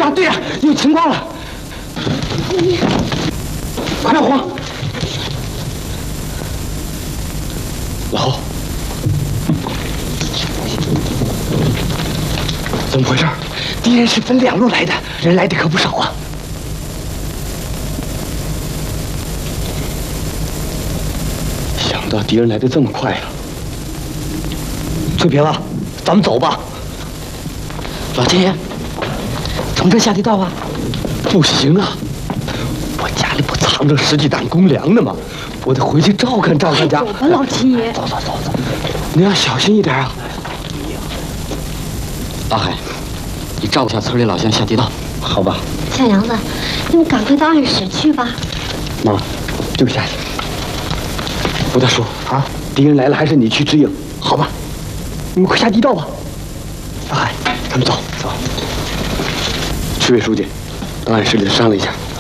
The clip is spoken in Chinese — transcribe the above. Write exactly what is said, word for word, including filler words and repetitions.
呀对呀，有情况了！你快点慌！老侯，怎么回事？敌人是分两路来的，人来的可不少啊！想不到敌人来的这么快啊！翠萍啊，咱们走吧。老天爷，从这下地道啊？不行啊！我家里不藏着十几担公粮呢吗？我得回去照看照看家。 走吧，老天爷。 走走走走，你要小心一点啊！ 大海，你照顾下村里老乡下地道， 好吧？ 小杨子，你们赶快到暗室去吧。 妈，就下去。我再说啊，敌人来了，还是你去指引，好吧？你们快下地道吧。大海，咱们走走。区委书记，到暗室里商量一下。